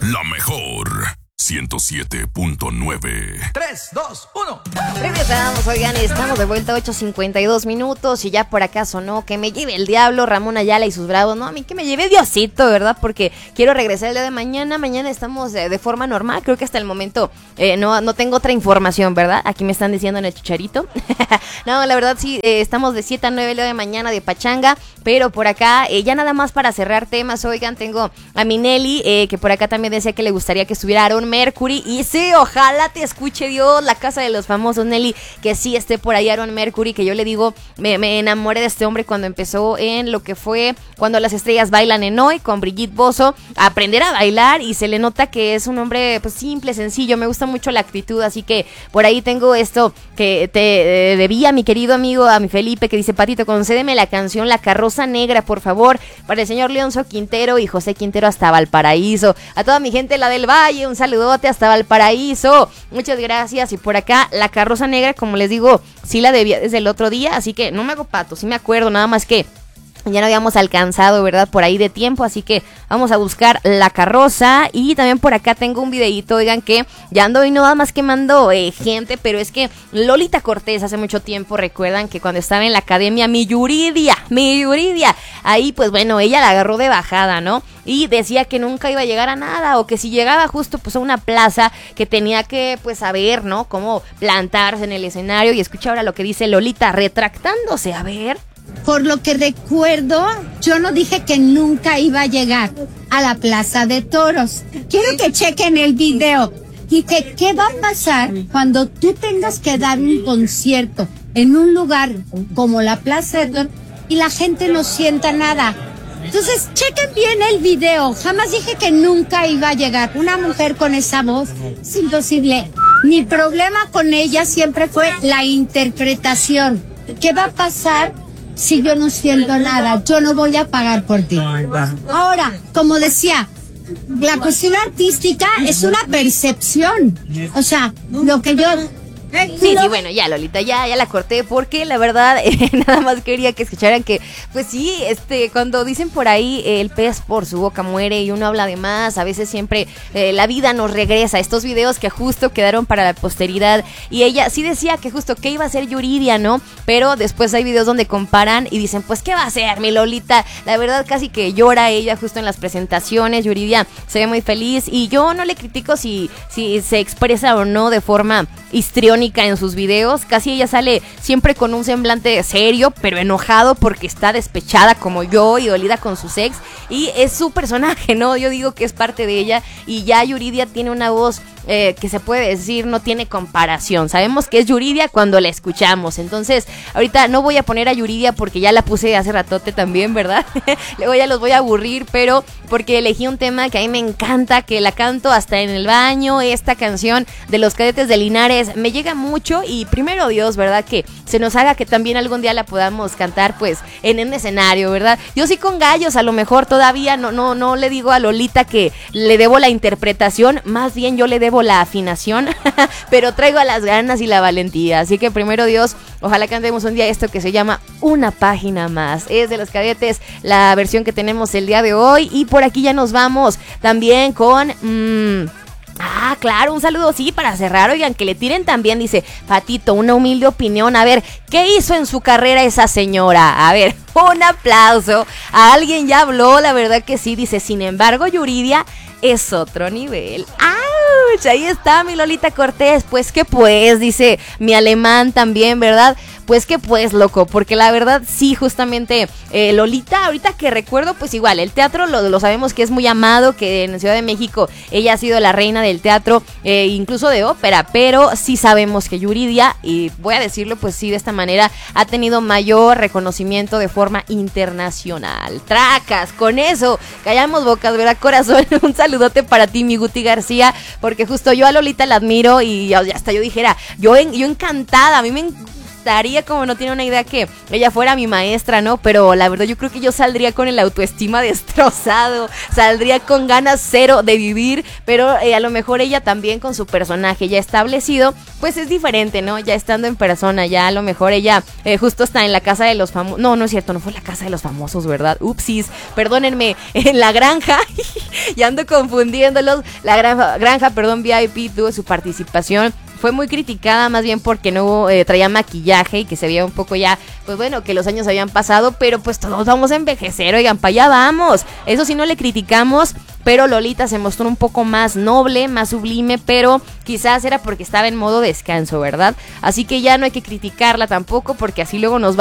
La mejor 107.9. 3, 2, 1. Regresamos, oigan, estamos de vuelta, 8:52 minutos. Y ya por acá sonó que me lleve el diablo, Ramón Ayala y sus bravos. No, a mí que me lleve Diosito, ¿verdad? Porque quiero regresar el día de mañana. Mañana estamos de forma normal. Creo que hasta el momento no tengo otra información, ¿verdad? Aquí me están diciendo en el chicharito. No, la verdad sí, estamos de 7 a 9 el día de mañana de pachanga. Pero por acá, ya nada más para cerrar temas, oigan, tengo a Minelli, que por acá también decía que le gustaría que estuviera Aaron Mercury. Y sí, ojalá te escuche Dios, la casa de los famosos, Nelly, que sí esté por ahí Aaron Mercury, que yo le digo, me enamoré de este hombre cuando empezó en lo que fue Cuando las estrellas bailan en Hoy, con Brigitte Bozzo, a aprender a bailar, y se le nota que es un hombre pues simple, sencillo, me gusta mucho la actitud, así que por ahí tengo esto que te debía, mi querido amigo, a mi Felipe, que dice: Patito, concédeme la canción La Carroza Negra, por favor, para el señor Leonzo Quintero y José Quintero hasta Valparaíso, a toda mi gente, la del Valle, un saludote hasta Valparaíso, muchas gracias. Y por acá, La Carroza Negra, como les digo, sí la debía desde el otro día, así que no me hago pato, sí me acuerdo, nada más que ya no habíamos alcanzado, ¿verdad? Por ahí de tiempo, así que vamos a buscar La Carroza. Y también por acá tengo un videíto, oigan, que ya ando y no nada más quemando gente, pero es que Lolita Cortés hace mucho tiempo, recuerdan que cuando estaba en la academia, mi Yuridia, ahí pues bueno, ella la agarró de bajada, ¿no? Y decía que nunca iba a llegar a nada, o que si llegaba justo pues a una plaza, que tenía que pues saber, ¿no? Cómo plantarse en el escenario. Y escucha ahora lo que dice Lolita, retractándose, a ver. Por lo que recuerdo, yo no dije que nunca iba a llegar a la Plaza de Toros. Quiero que chequen el video. Y que qué va a pasar cuando tú tengas que dar un concierto en un lugar como la Plaza de Toros y la gente no sienta nada. Entonces, chequen bien el video. Jamás dije que nunca iba a llegar. Una mujer con esa voz es imposible. Mi problema con ella siempre fue la interpretación. ¿Qué va a pasar si yo no siento nada? Yo no voy a pagar por ti. Ahora, como decía, la cuestión artística es una percepción. O sea, lo que yo... Sí, bueno, ya Lolita, ya la corté porque la verdad nada más quería que escucharan que, pues sí, cuando dicen por ahí el pez por su boca muere y uno habla de más, a veces siempre la vida nos regresa. Estos videos que justo quedaron para la posteridad, y ella sí decía que justo que iba a ser Yuridia, ¿no? Pero después hay videos donde comparan y dicen, pues ¿qué va a hacer mi Lolita? La verdad casi que llora ella justo en las presentaciones. Yuridia se ve muy feliz y yo no le critico si se expresa o no de forma histriónica en sus videos. Casi ella sale siempre con un semblante serio, pero enojado porque está despechada como yo y dolida con su ex, y es su personaje, ¿no? Yo digo que es parte de ella, y ya Yuridia tiene una voz que se puede decir no tiene comparación. Sabemos que es Yuridia cuando la escuchamos. Entonces ahorita no voy a poner a Yuridia porque ya la puse hace ratote también, ¿verdad? Luego ya los voy a aburrir, pero porque elegí un tema que a mí me encanta, que la canto hasta en el baño. Esta canción de Los Cadetes de Linares me llega mucho, y primero Dios, ¿verdad? Que se nos haga que también algún día la podamos cantar pues en un escenario, ¿verdad? Yo sí con gallos, a lo mejor todavía no le digo a Lolita que le debo la interpretación, más bien yo le debo la afinación, pero traigo las ganas y la valentía, así que primero Dios, ojalá cantemos un día esto que se llama Una Página Más. Es de Los Cadetes la versión que tenemos el día de hoy, y por aquí ya nos vamos también con... claro, un saludo, sí, para cerrar, oigan, que le tiren también, dice Patito, una humilde opinión, a ver, ¿qué hizo en su carrera esa señora? A ver, un aplauso, a alguien ya habló, la verdad que sí, dice, sin embargo, Yuridia es otro nivel. ¡Auch! Ahí está mi Lolita Cortés, pues que pues, dice mi alemán también, ¿verdad? Pues que pues, loco, porque la verdad sí, justamente Lolita, ahorita que recuerdo, pues igual, el teatro lo sabemos que es muy amado, que en Ciudad de México ella ha sido la reina del teatro, incluso de ópera, pero sí sabemos que Yuridia, y voy a decirlo pues sí de esta manera, ha tenido mayor reconocimiento de forma internacional. Tracas, con eso, callamos bocas, ¿verdad, corazón? Un saludote para ti, mi Guti García, porque justo yo a Lolita la admiro, y hasta yo dijera, yo encantada, a mí me gustaría, como no tiene una idea, que ella fuera mi maestra, ¿no? Pero la verdad yo creo que yo saldría con el autoestima destrozado, saldría con ganas cero de vivir, pero a lo mejor ella también con su personaje ya establecido, pues es diferente, ¿no? Ya estando en persona, ya a lo mejor ella justo está en la casa de los famosos, no es cierto, no fue la casa de los famosos, ¿verdad? Upsis, perdónenme, en la granja, ya ando confundiéndolos, la granja, VIP tuvo su participación. Fue muy criticada más bien porque no traía maquillaje y que se veía un poco ya, pues bueno, que los años habían pasado, pero pues todos vamos a envejecer, oigan, para allá vamos. Eso sí no le criticamos, pero Lolita se mostró un poco más noble, más sublime, pero quizás era porque estaba en modo descanso, ¿verdad? Así que ya no hay que criticarla tampoco porque así luego nos va